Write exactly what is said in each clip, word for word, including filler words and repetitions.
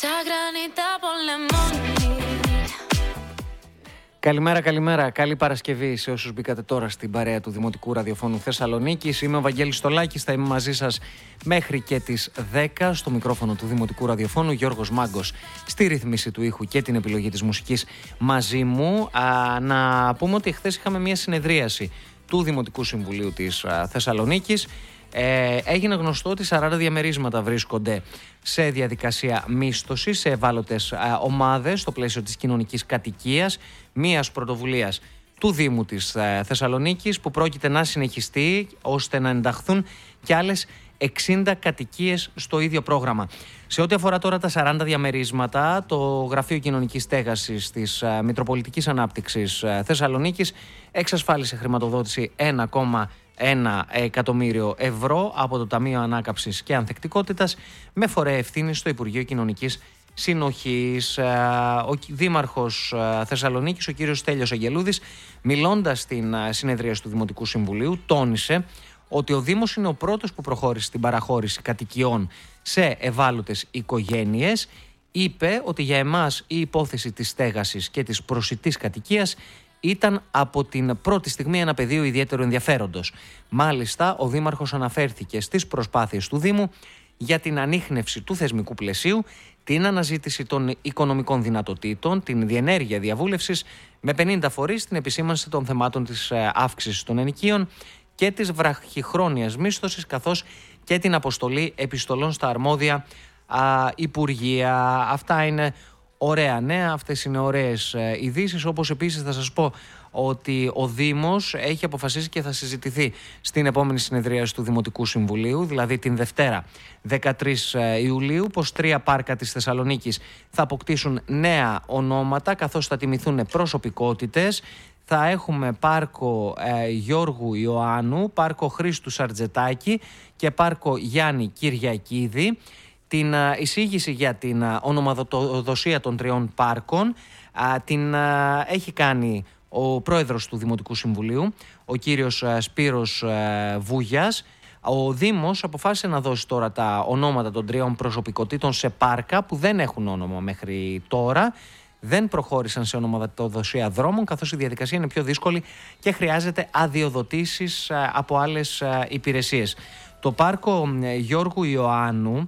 Καλημέρα, καλημέρα. Καλή Παρασκευή σε όσους μπήκατε τώρα στην παρέα του Δημοτικού Ραδιοφώνου Θεσσαλονίκης. Είμαι ο Βαγγέλης Στολάκης, θα είμαι μαζί σας μέχρι και τις δέκα στο μικρόφωνο του Δημοτικού Ραδιοφώνου. Γιώργος Μάγκος στη ρύθμιση του ήχου και την επιλογή της μουσικής μαζί μου. Α, να πούμε ότι χθες είχαμε μια συνεδρίαση του Δημοτικού Συμβουλίου της α, Θεσσαλονίκης. Ε, έγινε γνωστό ότι σαράντα διαμερίσματα βρίσκονται σε διαδικασία μίσθωσης σε ευάλωτες ε, ομάδες στο πλαίσιο της κοινωνικής κατοικίας, μιας πρωτοβουλίας του Δήμου της ε, Θεσσαλονίκης που πρόκειται να συνεχιστεί ώστε να ενταχθούν και άλλες εξήντα κατοικίες στο ίδιο πρόγραμμα. Σε ό,τι αφορά τώρα τα σαράντα διαμερίσματα, το Γραφείο Κοινωνικής Στέγασης της ε, Μητροπολιτικής Ανάπτυξης ε, Θεσσαλονίκης εξασφάλισε χρηματοδότηση ένα κόμμα ένα εκατομμύριο ευρώ από το Ταμείο Ανάκαμψης και Ανθεκτικότητας με φορέα ευθύνη στο Υπουργείο Κοινωνικής Συνοχής. Ο Δήμαρχος Θεσσαλονίκης, ο κύριος Στέλιος Αγγελούδης, μιλώντας στην συνεδρία του Δημοτικού Συμβουλίου, τόνισε ότι ο Δήμος είναι ο πρώτος που προχώρησε στην παραχώρηση κατοικιών σε ευάλωτες οικογένειες. Είπε ότι για εμάς η υπόθεση της στέγασης και της προσιτής κατοικίας ήταν από την πρώτη στιγμή ένα πεδίο ιδιαίτερου ενδιαφέροντος. Μάλιστα, ο Δήμαρχος αναφέρθηκε στις προσπάθειες του Δήμου για την ανίχνευση του θεσμικού πλαισίου, την αναζήτηση των οικονομικών δυνατοτήτων, την διενέργεια διαβούλευσης με πενήντα φορείς, την επισήμανση των θεμάτων της αύξησης των ενοικίων και της βραχυχρόνιας μίσθωσης, καθώς και την αποστολή επιστολών στα αρμόδια α, υπουργεία. Αυτά είναι ωραία νέα, αυτές είναι ωραίες ε, ειδήσεις, όπως επίσης θα σας πω ότι ο Δήμος έχει αποφασίσει και θα συζητηθεί στην επόμενη συνεδρίαση του Δημοτικού Συμβουλίου, δηλαδή την Δευτέρα δεκατρείς Ιουλίου, πως τρία πάρκα της Θεσσαλονίκης θα αποκτήσουν νέα ονόματα καθώς θα τιμηθούν προσωπικότητες. Θα έχουμε πάρκο ε, Γιώργου Ιωάννου, πάρκο Χρήστου Σαρτζετάκη και πάρκο Γιάννη Κυριακίδη. Την α, εισήγηση για την α, ονοματοδοσία των τριών πάρκων α, την α, έχει κάνει ο πρόεδρος του Δημοτικού Συμβουλίου, ο κύριος α, Σπύρος α, Βούγιας. Ο Δήμος αποφάσισε να δώσει τώρα τα ονόματα των τριών προσωπικότητων σε πάρκα που δεν έχουν όνομα μέχρι τώρα. Δεν προχώρησαν σε ονοματοδοσία δρόμων, καθώς η διαδικασία είναι πιο δύσκολη και χρειάζεται αδειοδοτήσεις α, από άλλες α, υπηρεσίες. Το πάρκο α, Γιώργου Ιωάννου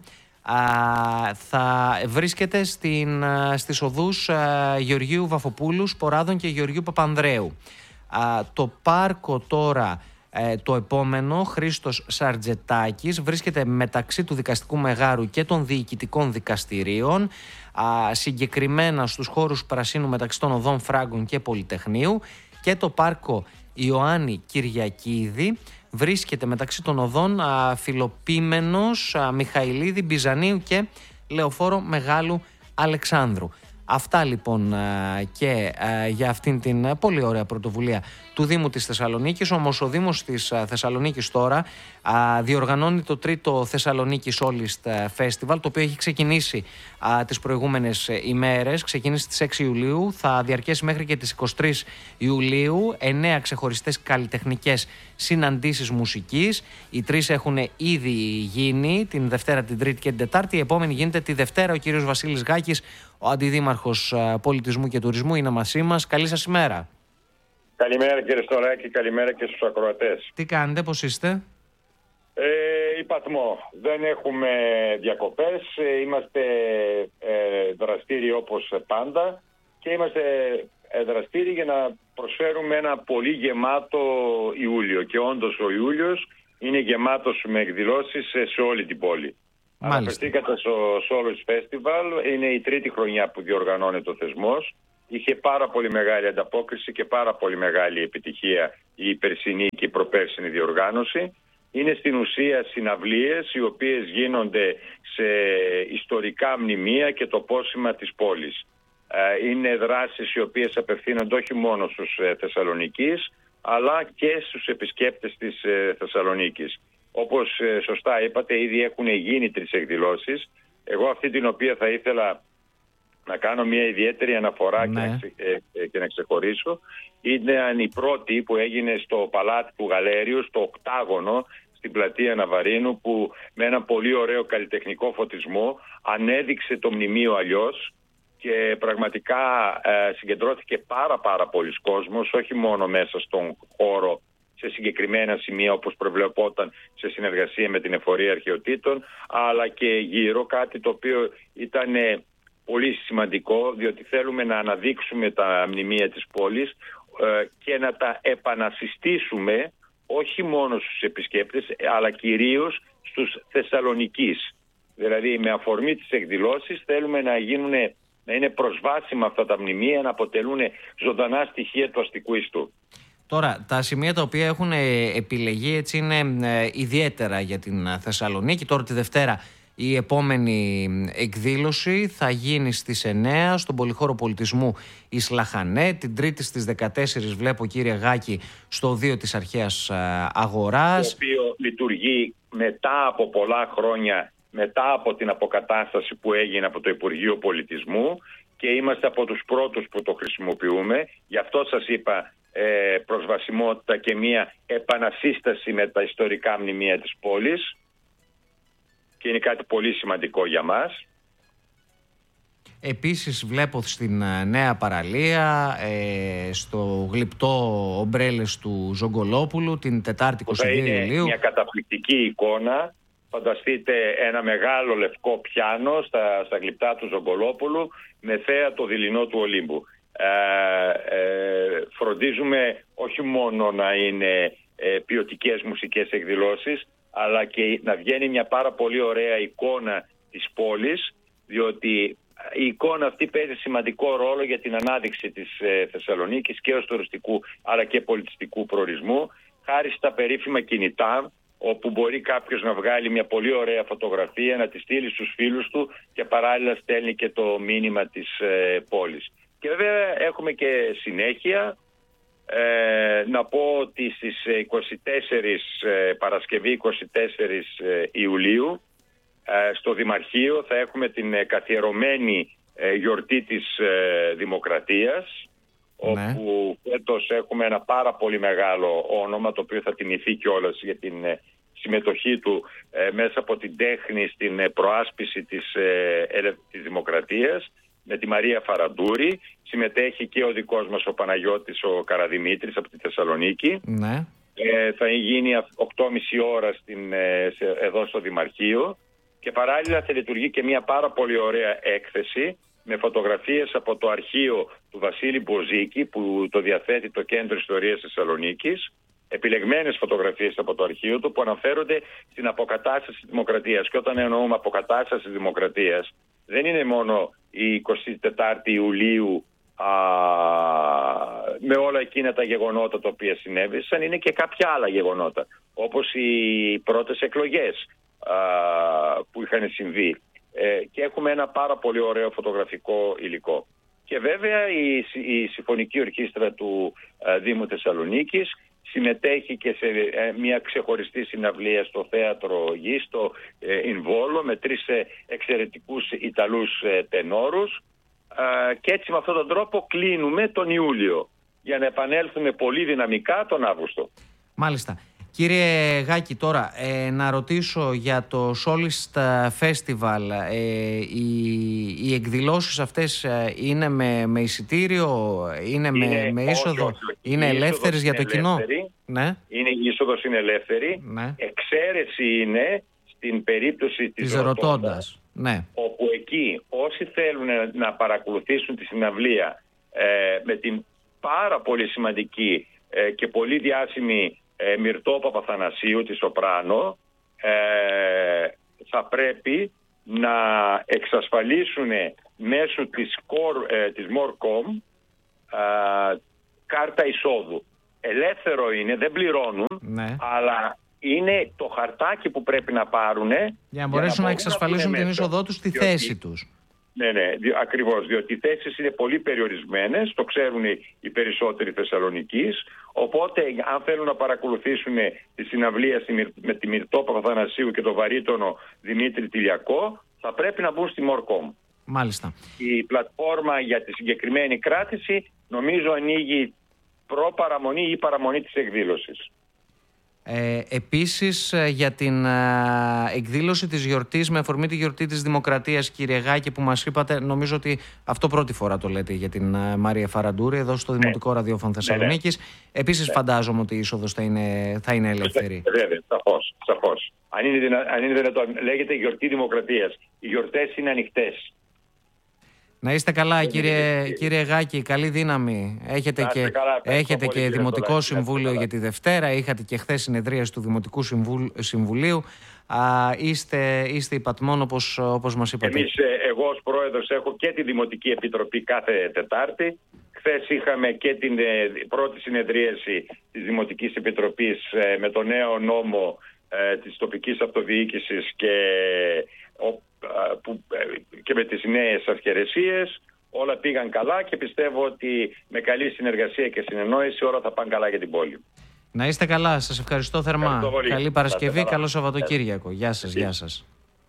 Α, θα βρίσκεται στην, α, στις οδούς α, Γεωργίου Βαφοπούλου, Σποράδων και Γεωργίου Παπανδρέου. Α, το πάρκο τώρα, ε, το επόμενο, Χρήστος Σαρτζετάκης, βρίσκεται μεταξύ του Δικαστικού Μεγάρου και των Διοικητικών Δικαστηρίων, α, συγκεκριμένα στους χώρους Πρασίνου μεταξύ των οδών Φράγκων και Πολυτεχνείου, και το πάρκο Ιωάννη Κυριακίδη βρίσκεται μεταξύ των οδών α, Φιλοπίμενος, α, Μιχαηλίδη, Μπιζανίου και Λεωφόρο Μεγάλου Αλεξάνδρου. Αυτά λοιπόν α, και α, για αυτήν την α, πολύ ωραία πρωτοβουλία του Δήμου της Θεσσαλονίκης. Όμως ο Δήμος της α, Θεσσαλονίκης τώρα α, διοργανώνει το τρίτο Θεσσαλονίκη Solist Festival, το οποίο έχει ξεκινήσει α, τις προηγούμενες ημέρες. Ξεκίνησε στις έξι Ιουλίου, θα διαρκέσει μέχρι και τις εικοστή τρίτη Ιουλίου. Εννέα ξεχωριστές καλλιτεχνικές συναντήσεις μουσικής. Οι τρεις έχουν ήδη γίνει, την Δευτέρα, την Τρίτη και την Τετάρτη. Η επόμενη γίνεται τη Δευτέρα. Ο κύριος Βασίλης Γάκης, ο Αντιδήμαρχος Πολιτισμού και Τουρισμού, είναι μαζί μας. Καλή σας ημέρα. Καλημέρα κύριε Στολάκη, καλημέρα και στους ακροατές. Τι κάνετε, πώς είστε? Ε, υπατμό. Δεν έχουμε διακοπές, είμαστε ε, δραστήριοι όπως πάντα και είμαστε ε, δραστήριοι για να προσφέρουμε ένα πολύ γεμάτο Ιούλιο. Και όντως ο Ιούλιος είναι γεμάτος με εκδηλώσεις σε όλη την πόλη. Αναφερθήκατε στο Solist Festival, είναι η τρίτη χρονιά που διοργανώνεται ο θεσμός. Είχε πάρα πολύ μεγάλη ανταπόκριση και πάρα πολύ μεγάλη επιτυχία η περσινή και η προπέρσινη διοργάνωση. Είναι στην ουσία συναυλίες οι οποίες γίνονται σε ιστορικά μνημεία και το πόσημα της πόλης. Είναι δράσεις οι οποίες απευθύνονται όχι μόνο στους Θεσσαλονικείς αλλά και στους επισκέπτες της Θεσσαλονίκης. Όπως σωστά είπατε, ήδη έχουν γίνει τρεις εκδηλώσεις. Εγώ αυτή την οποία θα ήθελα να κάνω μια ιδιαίτερη αναφορά, ναι, και, να ξε, ε, και να ξεχωρίσω, είναι η πρώτη που έγινε στο Παλάτι του Γαλέριου, στο Οκτάγωνο, στην πλατεία Ναβαρίνου, που με ένα πολύ ωραίο καλλιτεχνικό φωτισμό ανέδειξε το μνημείο αλλιώς και πραγματικά ε, συγκεντρώθηκε πάρα πάρα πολλοί κόσμος, όχι μόνο μέσα στον χώρο σε συγκεκριμένα σημεία όπως προβλεπόταν σε συνεργασία με την Εφορία Αρχαιοτήτων, αλλά και γύρω, κάτι το οποίο ήταν πολύ σημαντικό, διότι θέλουμε να αναδείξουμε τα μνημεία της πόλης ε, και να τα επανασυστήσουμε όχι μόνο στους επισκέπτες, αλλά κυρίως στους Θεσσαλονικείς. Δηλαδή με αφορμή τις εκδηλώσεις θέλουμε να γίνουν, να είναι προσβάσιμα αυτά τα μνημεία, να αποτελούν ζωντανά στοιχεία του αστικού ιστού. Τώρα, τα σημεία τα οποία έχουν επιλεγεί έτσι είναι ε, ιδιαίτερα για την Θεσσαλονίκη. Τώρα τη Δευτέρα η επόμενη εκδήλωση θα γίνει στις εννέα στον Πολυχώρο Πολιτισμού Ισλαχανέ. Την Τρίτη στις δεκατέσσερις βλέπω, κύριε Γάκη, στο δύο της Αρχαίας Αγοράς. Το οποίο λειτουργεί μετά από πολλά χρόνια, μετά από την αποκατάσταση που έγινε από το Υπουργείο Πολιτισμού, και είμαστε από τους πρώτους που το χρησιμοποιούμε. Γι' αυτό σας είπα ε, προσβασιμότητα και μια επανασύσταση με τα ιστορικά μνημεία της πόλης. Και είναι κάτι πολύ σημαντικό για μας. Επίσης βλέπω στην νέα παραλία, ε, στο γλυπτό ομπρέλες του Ζογκολόπουλου, την Τετάρτη είκοσι δύο Ιουλίου. Είναι μια καταπληκτική εικόνα. Φανταστείτε ένα μεγάλο λευκό πιάνο στα, στα γλυπτά του Ζογκολόπουλου με θέα το δειλινό του Ολύμπου. Ε, ε, φροντίζουμε όχι μόνο να είναι ε, ποιοτικές μουσικές εκδηλώσεις, αλλά και να βγαίνει μια πάρα πολύ ωραία εικόνα της πόλης, διότι η εικόνα αυτή παίζει σημαντικό ρόλο για την ανάδειξη της ε, Θεσσαλονίκης και ως τουριστικού αλλά και πολιτιστικού προορισμού, χάρη στα περίφημα κινητά, όπου μπορεί κάποιος να βγάλει μια πολύ ωραία φωτογραφία, να τη στείλει στους φίλους του και παράλληλα στέλνει και το μήνυμα της ε, πόλης. Και βέβαια έχουμε και συνέχεια. Ε, να πω ότι στις είκοσι τέσσερις, Παρασκευή είκοσι τέσσερις Ιουλίου ε, στο Δημαρχείο θα έχουμε την καθιερωμένη ε, γιορτή της ε, Δημοκρατίας, ναι. Όπου φέτος έχουμε ένα πάρα πολύ μεγάλο όνομα, το οποίο θα τιμηθεί κιόλας για την ε, συμμετοχή του ε, μέσα από την τέχνη στην ε, προάσπιση της, ε, ε, της Δημοκρατίας, με τη Μαρία Φαραντούρη. Συμμετέχει και ο δικός μας ο Παναγιώτης ο Καραδημήτρης από τη Θεσσαλονίκη. Ναι. Ε, θα γίνει οκτώ και μισή ώρα στην, ε, σε, εδώ στο Δημαρχείο, και παράλληλα θα λειτουργεί και μια πάρα πολύ ωραία έκθεση με φωτογραφίες από το αρχείο του Βασίλη Μποζίκη, που το διαθέτει το Κέντρο Ιστορίας Θεσσαλονίκης, επιλεγμένες φωτογραφίες από το αρχείο του που αναφέρονται στην αποκατάσταση της δημοκρατίας. Και όταν εννοούμε αποκατάσταση της δημοκρατίας, δεν είναι μόνο η εικοστή τέταρτη Ιουλίου α, με όλα εκείνα τα γεγονότα τα οποία συνέβησαν, είναι και κάποια άλλα γεγονότα, όπως οι πρώτες εκλογές α, που είχαν συμβεί. Ε, και έχουμε ένα πάρα πολύ ωραίο φωτογραφικό υλικό. Και βέβαια η, η Συμφωνική Ορχήστρα του α, Δήμου Θεσσαλονίκης συμμετέχει και σε ε, μια ξεχωριστή συναυλία στο Θέατρο Γη, στο ε, Ινβόλο, με τρεις ε, εξαιρετικούς Ιταλούς ε, τενόρους, ε, και έτσι με αυτόν τον τρόπο κλείνουμε τον Ιούλιο για να επανέλθουμε πολύ δυναμικά τον Αύγουστο. Μάλιστα. Κύριε Γάκη, τώρα ε, να ρωτήσω για το Solist Festival. Ε, οι, οι εκδηλώσεις αυτές ε, είναι με, με εισιτήριο, είναι, είναι με, με είσοδο, όχι, όχι. Είναι ελεύθερες για το κοινό? Ναι. Είναι, η είσοδος είναι ελεύθερη. Ναι. Εξαίρεση είναι στην περίπτωση της, της Ρωτώντας, ναι. Όπου εκεί όσοι θέλουν να παρακολουθήσουν τη συναυλία ε, με την πάρα πολύ σημαντική ε, και πολύ διάσημη Ε, Μυρτώ Παπαθανασίου, τη Σοπράνο, ε, θα πρέπει να εξασφαλίσουν μέσω της, ε, της Morcom ε, κάρτα εισόδου. Ελεύθερο είναι, δεν πληρώνουν, ναι. Αλλά είναι το χαρτάκι που πρέπει να πάρουν για να μπορέσουν να, να εξασφαλίσουν την είσοδό τους στη διότι... θέση τους. Ναι, ναι, ακριβώς, διότι οι θέσεις είναι πολύ περιορισμένες, το ξέρουν οι περισσότεροι Θεσσαλονικείς, οπότε αν θέλουν να παρακολουθήσουν τη συναυλία με τη Μυρτώ Παπαθανασίου και το βαρύτονο Δημήτρη Τηλιακό, θα πρέπει να μπουν στη Morcom. Μάλιστα. Η πλατφόρμα για τη συγκεκριμένη κράτηση νομίζω ανοίγει προ-παραμονή ή παραμονή της εκδήλωσης. Ε, επίσης για την ε, εκδήλωση της γιορτής με αφορμή τη γιορτή της Δημοκρατίας, κύριε Γάκη, που μας είπατε, νομίζω ότι αυτό πρώτη φορά το λέτε για την ε, Μαρία Φαραντούρη εδώ στο Δημοτικό ναι. Ραδιόφωνο Θεσσαλονίκης. Ναι, ναι. Επίσης ναι. φαντάζομαι ότι η είσοδος θα είναι, θα είναι ελεύθερη. Βέβαια, σαφώς, σαφώς. Αν είναι, δυνα, αν είναι δυνατόν, λέγεται γιορτή Δημοκρατίας. Οι γιορτές είναι ανοιχτές. Να είστε καλά, κύριε, κύριε Γάκη, καλή δύναμη. Έχετε να, και, καλά, έχετε και Δημοτικό Λάκη, Συμβούλιο για τη Δευτέρα, είχατε και χθες συνεδρίαση του Δημοτικού Συμβουλίου. Α, είστε, είστε υπατμόν όπως, όπως μας είπατε. Εμείς, εγώ ως πρόεδρος έχω και τη Δημοτική Επιτροπή κάθε Τετάρτη. Χθες είχαμε και την ε, πρώτη συνεδρίαση της Δημοτικής Επιτροπής ε, με το νέο νόμο ε, της τοπικής αυτοδιοίκησης και... Ο, που, και με τις νέες αρχαιρεσίες. Όλα πήγαν καλά και πιστεύω ότι με καλή συνεργασία και συνεννόηση όλα θα πάνε καλά για την πόλη. Να είστε καλά, σας ευχαριστώ θερμά. Ευχαριστώ καλή Παρασκευή, καλό Σαββατοκύριακο. Γεια σας, γεια σας.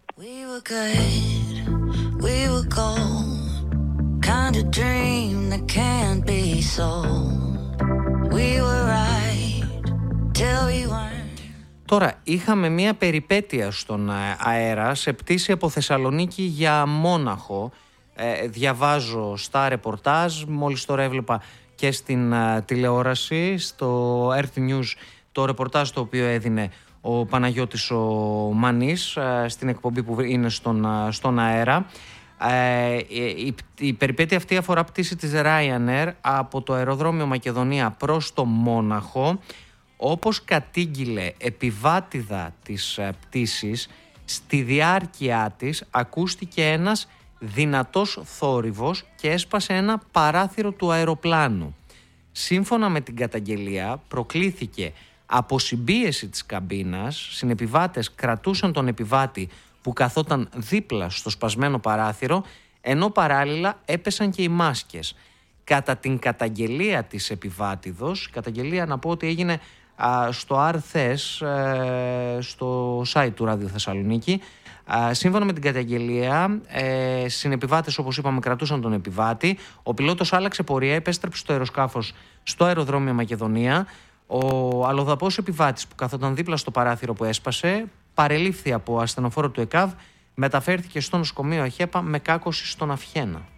Τώρα, είχαμε μία περιπέτεια στον αέρα σε πτήση από Θεσσαλονίκη για Μόναχο. Ε, διαβάζω στα ρεπορτάζ, μόλις τώρα έβλεπα και στην α, τηλεόραση, στο Earth News, το ρεπορτάζ το οποίο έδινε ο Παναγιώτης ο Μανής α, στην εκπομπή που είναι στον, α, στον αέρα. Ε, η, η περιπέτεια αυτή αφορά πτήση της Ryanair από το αεροδρόμιο Μακεδονία προς το Μόναχο. Όπως κατήγγειλε επιβάτηδα της πτήσης, στη διάρκεια της ακούστηκε ένας δυνατός θόρυβος και έσπασε ένα παράθυρο του αεροπλάνου. Σύμφωνα με την καταγγελία, προκλήθηκε αποσυμπίεση της καμπίνας, συνεπιβάτες κρατούσαν τον επιβάτη που καθόταν δίπλα στο σπασμένο παράθυρο, ενώ παράλληλα έπεσαν και οι μάσκες. Κατά την καταγγελία της επιβάτηδος, καταγγελία να πω ότι έγινε στο αρθες, στο site του Ράδιο Θεσσαλονίκη. Σύμφωνα με την καταγγελία, συνεπιβάτες, όπως είπαμε, κρατούσαν τον επιβάτη. Ο πιλότος άλλαξε πορεία, επέστρεψε στο αεροσκάφος στο αεροδρόμιο Μακεδονία. Ο αλλοδαπός επιβάτης που καθόταν δίπλα στο παράθυρο που έσπασε παρελήφθη από ασθενοφόρο του ΕΚΑΒ, μεταφέρθηκε στο νοσοκομείο Αχέπα με κάκωση στον Αυχένα.